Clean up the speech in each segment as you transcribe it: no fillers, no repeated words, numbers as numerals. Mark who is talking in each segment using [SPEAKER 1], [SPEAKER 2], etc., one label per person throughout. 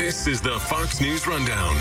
[SPEAKER 1] This is the Fox News Rundown.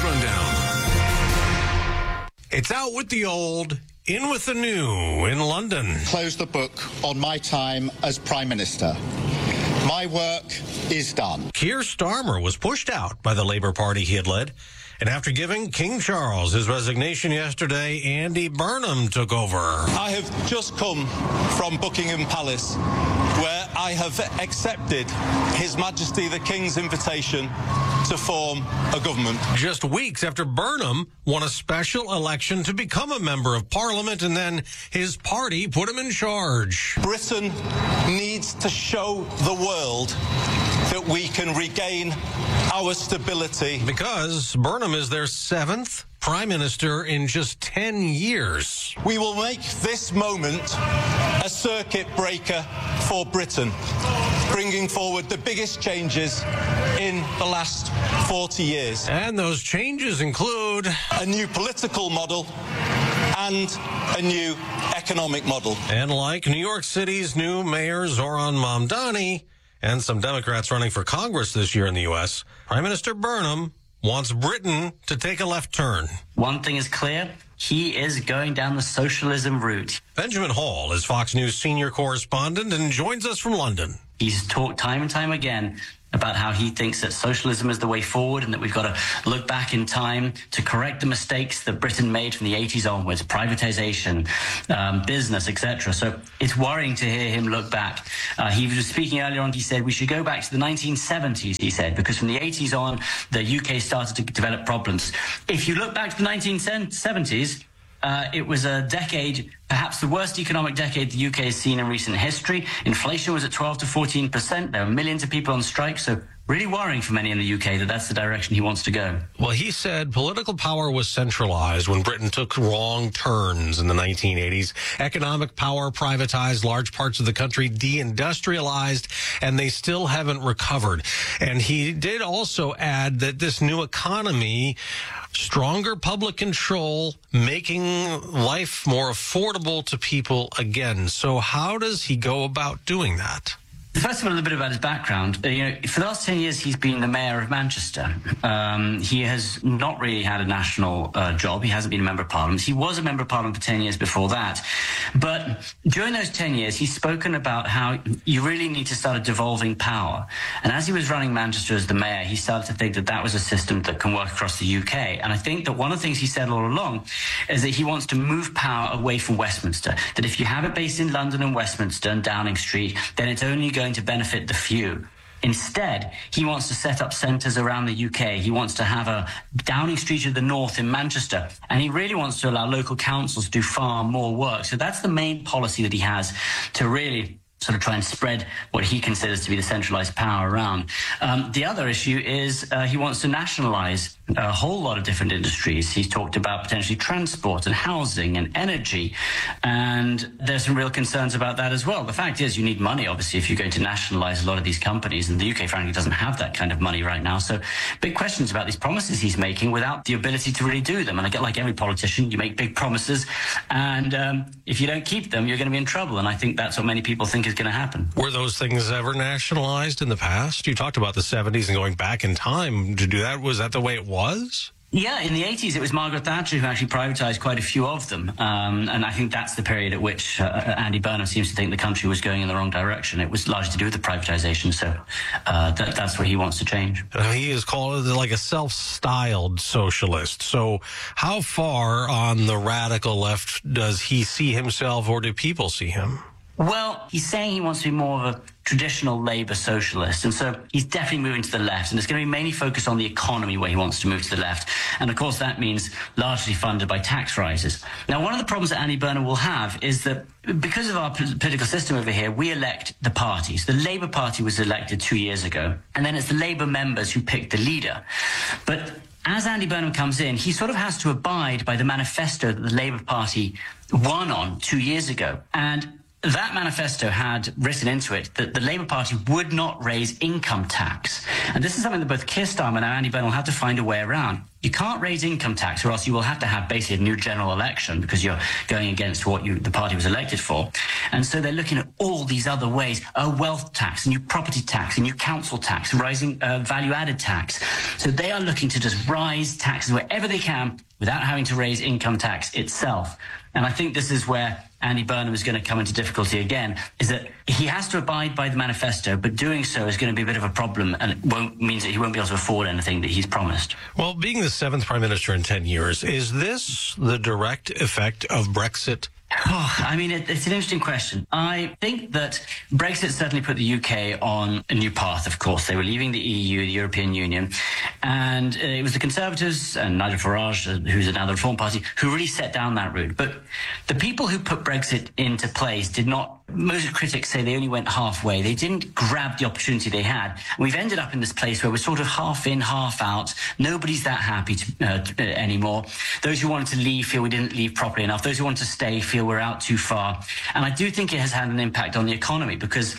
[SPEAKER 2] It's out with the old, in with the new in London.
[SPEAKER 3] Close the book on my time as Prime Minister. My work is done.
[SPEAKER 2] Keir Starmer was pushed out by the Labour Party he had led. And after giving King Charles his resignation yesterday, Andy Burnham took over.
[SPEAKER 4] I have just come from Buckingham Palace, where I have accepted His Majesty the King's invitation to form a government.
[SPEAKER 2] Just weeks after Burnham won a special election to become a member of Parliament, and then his party put him in charge.
[SPEAKER 4] Britain needs to show the world that we can regain our stability.
[SPEAKER 2] Because Burnham is their 7th Prime Minister in just 10 years.
[SPEAKER 4] We will make this moment a circuit breaker for Britain, bringing forward the biggest changes in the last 40 years.
[SPEAKER 2] And those changes include
[SPEAKER 4] a new political model and a new economic model.
[SPEAKER 2] And like New York City's new mayor Zoran Mamdani and some Democrats running for Congress this year in the U.S., Prime Minister Burnham wants Britain to take a left turn.
[SPEAKER 5] One thing is clear. He is going down the socialism route.
[SPEAKER 2] Benjamin Hall is Fox News senior correspondent and joins us from London.
[SPEAKER 5] He's talked time and time again about how he thinks that socialism is the way forward and that we've got to look back in time to correct the mistakes that Britain made from the 80s onwards, privatization, business, etc. So it's worrying to hear him look back. He was speaking earlier on, he said we should go back to the 1970s, he said, because from the 80s on, the UK started to develop problems. If you look back to the 1970s, it was a decade, perhaps the worst economic decade the UK has seen in recent history. Inflation was at 12 to 14%. There were millions of people on strike. So really worrying for many in the UK that that's the direction he wants to go.
[SPEAKER 2] Well, he said political power was centralized when Britain took wrong turns in the 1980s. Economic power privatized, large parts of the country deindustrialized, and they still haven't recovered. And he did also add that this new economy, stronger public control, making life more affordable to people again. So how does he go about doing that?
[SPEAKER 5] First of all, a little bit about his background. For the last 10 years, he's been the mayor of Manchester. He has not really had a national job. He hasn't been a member of parliament. He was a member of parliament for 10 years before that. But during those 10 years, he's spoken about how you really need to start devolving power. And as he was running Manchester as the mayor, he started to think that that was a system that can work across the UK. And I think that one of the things he said all along is that he wants to move power away from Westminster. That if you have it based in London and Westminster and Downing Street, then it's only going to benefit the few. Instead, he wants to set up centres around the UK. He wants to have a Downing Street of the North in Manchester, and he really wants to allow local councils to do far more work. So that's the main policy that he has to really sort of try and spread what he considers to be the centralised power around. The other issue is he wants to nationalise a whole lot of different industries. He's talked about potentially transport and housing and energy, and there's some real concerns about that as well. The fact is you need money, obviously, if you're going to nationalise a lot of these companies, and the UK, frankly, doesn't have that kind of money right now. So big questions about these promises he's making without the ability to really do them. And I get, like every politician, you make big promises, and if you don't keep them, you're going to be in trouble. And I think that's what many people think is going to happen.
[SPEAKER 2] Were those things ever nationalized in the past? You talked about the 70s and going back in time to do that. Was that the way it was?
[SPEAKER 5] Yeah, in the 80s, it was Margaret Thatcher who actually privatised quite a few of them. And I think that's the period at which Andy Burnham seems to think the country was going in the wrong direction. It was largely to do with the privatisation. So that's what he wants to change.
[SPEAKER 2] He is called like a self-styled socialist. So how far on the radical left does he see himself, or do people see him?
[SPEAKER 5] Well, he's saying he wants to be more of a traditional Labour socialist, and so he's definitely moving to the left, and it's going to be mainly focused on the economy where he wants to move to the left, and of course that means largely funded by tax rises. Now, one of the problems that Andy Burnham will have is that because of our political system over here, we elect the parties. The Labour Party was elected 2 years ago, and then it's the Labour members who pick the leader. But as Andy Burnham comes in, he sort of has to abide by the manifesto that the Labour Party won on 2 years ago, and that manifesto had written into it that the Labour Party would not raise income tax. And this is something that both Keir Starmer and Andy Burnham will have to find a way around. You can't raise income tax, or else you will have to have basically a new general election because you're going against what the party was elected for. And so they're looking at all these other ways, a wealth tax, a new property tax, a new council tax, rising value-added tax. So they are looking to just rise taxes wherever they can without having to raise income tax itself. And I think this is where Andy Burnham is going to come into difficulty again, is that he has to abide by the manifesto, but doing so is going to be a bit of a problem, and it means that he won't be able to afford anything that he's promised.
[SPEAKER 2] Well, being the seventh prime minister in 10 years, is this the direct effect of Brexit?
[SPEAKER 5] Oh, I mean, it's an interesting question. I think that Brexit certainly put the UK on a new path, of course. They were leaving the EU, the European Union, and it was the Conservatives and Nigel Farage, who's now the Reform Party, who really set down that route. But the people who put Brexit into place did not. Most critics say they only went halfway. They didn't grab the opportunity they had. We've ended up in this place where we're sort of half in, half out. Nobody's that happy anymore. Those who wanted to leave feel we didn't leave properly enough. Those who want to stay feel we're out too far. And I do think it has had an impact on the economy because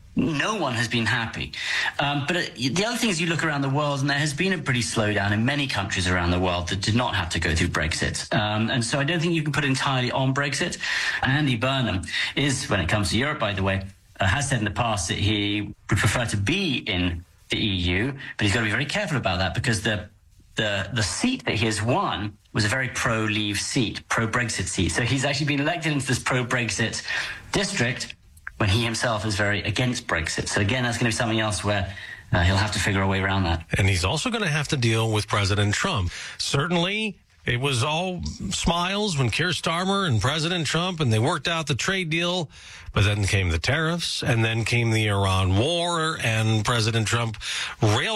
[SPEAKER 5] no one has been happy. But the other thing is you look around the world and there has been a pretty slowdown in many countries around the world that did not have to go through Brexit. And so I don't think you can put it entirely on Brexit. Andy Burnham is, when it comes to Europe, by the way, has said in the past that he would prefer to be in the EU, but he's got to be very careful about that because the seat that he has won was a very pro-leave seat, pro-Brexit seat. So he's actually been elected into this pro-Brexit district when he himself is very against Brexit. So again, that's going to be something else where he'll have to figure a way around that.
[SPEAKER 2] And he's also going to have to deal with President Trump. Certainly, it was all smiles when Keir Starmer and President Trump, and they worked out the trade deal. But then came the tariffs, and then came the Iran war, and President Trump railed